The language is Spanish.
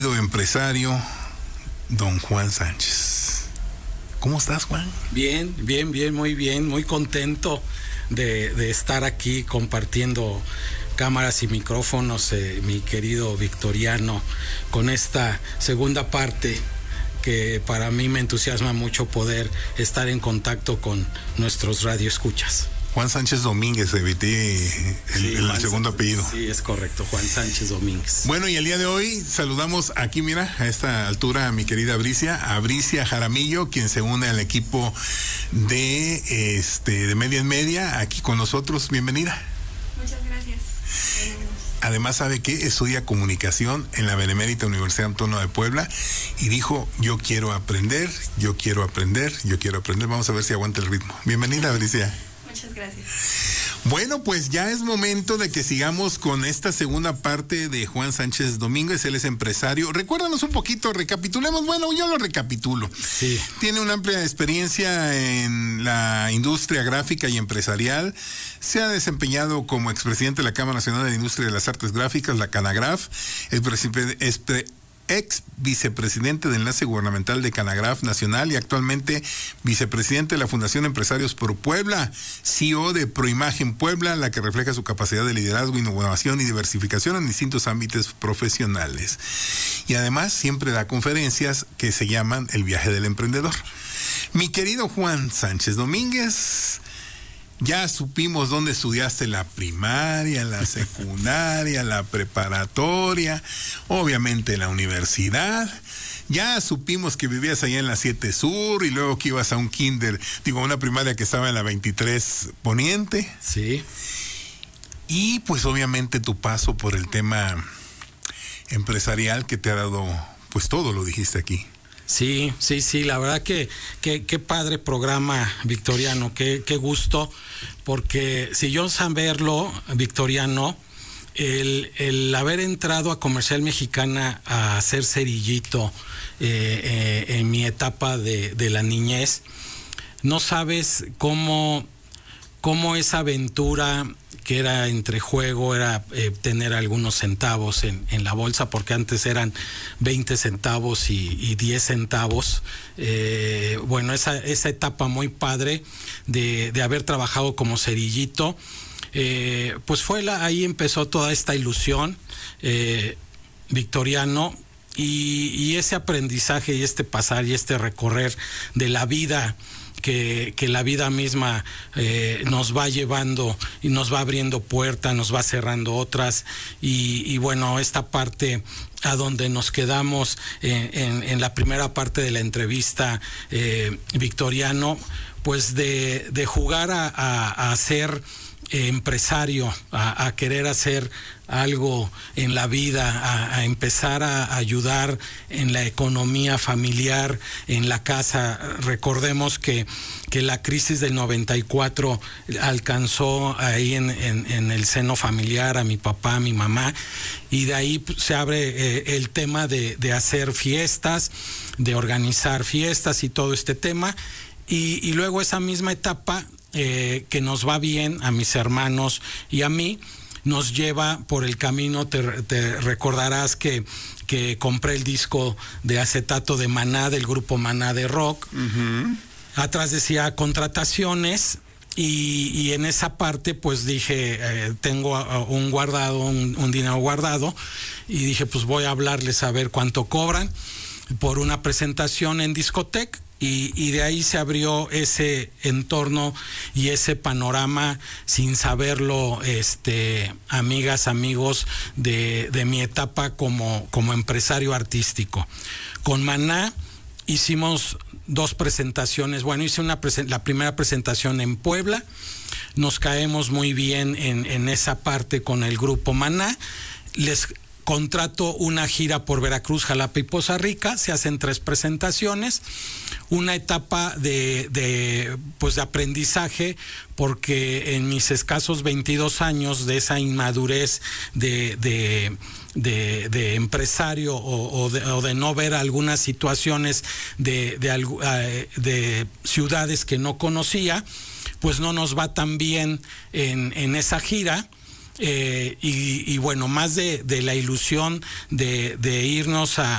Empresario don Juan Sánchez. ¿Cómo estás, Juan? Bien, muy contento de estar aquí compartiendo cámaras y micrófonos, mi querido Victoriano, con esta segunda parte que para mí me entusiasma mucho poder estar en contacto con nuestros radioescuchas. Juan Sánchez Domínguez, evité el segundo apellido. Sí, es correcto, Juan Sánchez Domínguez. Bueno, y el día de hoy saludamos aquí, mira, a esta altura a mi querida a Bricia Jaramillo, quien se une al equipo de Media en Media, aquí con nosotros. Bienvenida. Muchas gracias. Además, ¿sabe qué? Estudia comunicación en la Benemérita Universidad Autónoma de Puebla y dijo, yo quiero aprender. Vamos a ver si aguanta el ritmo. Bienvenida, Bricia. Muchas gracias. Bueno, pues ya es momento de que sigamos con esta segunda parte de Juan Sánchez Domínguez. Él es empresario. Recuérdanos un poquito, recapitulemos. Bueno, yo lo recapitulo. Sí. Tiene una amplia experiencia en la industria gráfica y empresarial. Se ha desempeñado como expresidente de la Cámara Nacional de la Industria de las Artes Gráficas, la Canagraf, ex vicepresidente de Enlace Gubernamental de Canagraf Nacional y actualmente vicepresidente de la Fundación Empresarios por Puebla, CEO de Proimagen Puebla, la que refleja su capacidad de liderazgo, innovación y diversificación en distintos ámbitos profesionales. Y además siempre da conferencias que se llaman El Viaje del Emprendedor. Mi querido Juan Sánchez Domínguez, ya supimos dónde estudiaste la primaria, la secundaria, la preparatoria, obviamente la universidad. Ya supimos que vivías allá en la 7 Sur y luego que ibas a un una primaria que estaba en la 23 Poniente. Sí. Y pues obviamente tu paso por el tema empresarial que te ha dado, pues todo lo dijiste aquí. Sí, la verdad que qué padre programa, Victoriano, qué gusto, porque si yo saberlo, Victoriano, el haber entrado a Comercial Mexicana a hacer cerillito en mi etapa de la niñez, no sabes cómo esa aventura que era entre juego, era tener algunos centavos en la bolsa, porque antes eran 20 centavos y 10 centavos. Bueno, esa etapa muy padre de haber trabajado como cerillito, pues ahí empezó toda esta ilusión, Victoriano, y ese aprendizaje y este pasar y este recorrer de la vida, que la vida misma nos va llevando y nos va abriendo puertas, nos va cerrando otras, y bueno, esta parte a donde nos quedamos en la primera parte de la entrevista, Victoriano, pues de jugar a ser empresario, a querer hacer algo en la vida, a empezar a ayudar en la economía familiar, en la casa. Recordemos que la crisis del 94 alcanzó ahí en el seno familiar a mi papá, a mi mamá, y de ahí se abre el tema de hacer fiestas, de organizar fiestas y todo este tema, y luego esa misma etapa que nos va bien a mis hermanos y a mí, nos lleva por el camino. Te recordarás que compré el disco de acetato de Maná, del grupo Maná de rock. Uh-huh. Atrás decía contrataciones, y en esa parte pues dije, tengo un dinero guardado, y dije, pues voy a hablarles a ver cuánto cobran por una presentación en discoteca. Y de ahí se abrió ese entorno y ese panorama, sin saberlo, amigas, amigos, de mi etapa como empresario artístico. Con Maná hicimos 2 presentaciones. Bueno, hice la primera presentación en Puebla. Nos caemos muy bien en esa parte con el grupo Maná. Les contrato una gira por Veracruz, Jalapa y Poza Rica. Se hacen 3 presentaciones, una etapa de aprendizaje, porque en mis escasos 22 años de esa inmadurez de empresario o de no ver algunas situaciones de ciudades que no conocía, pues no nos va tan bien en esa gira. Y bueno, más de la ilusión de irnos a